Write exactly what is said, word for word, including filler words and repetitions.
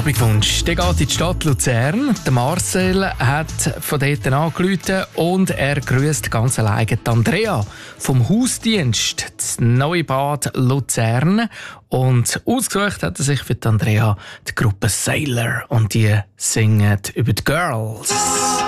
Abendwunsch. Der geht in die Stadt Luzern. Der Marcel hat von dort angerufen und er grüßt ganz alleine die Andrea vom Hausdienst, das neue Bad Luzern. Und ausgesucht hat er sich für die Andrea die Gruppe Sailor und die singen über die Girls.